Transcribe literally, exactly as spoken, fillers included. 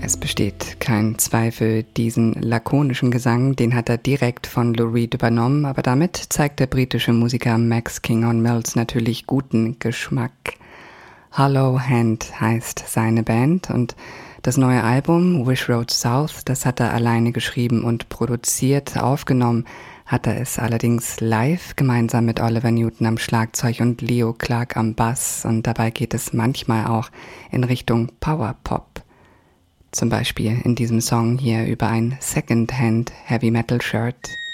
Es besteht kein Zweifel, diesen lakonischen Gesang, den hat er direkt von Lou Reed übernommen, aber damit zeigt der britische Musiker Max King on Mills natürlich guten Geschmack. Hollow Hand heißt seine Band und das neue Album Wish Road South, das hat er alleine geschrieben und produziert. Aufgenommen hat er es allerdings live, gemeinsam mit Oliver Newton am Schlagzeug und Leo Clark am Bass, und dabei geht es manchmal auch in Richtung Power-Pop. Zum Beispiel in diesem Song hier über ein Second-Hand Heavy Metal Shirt.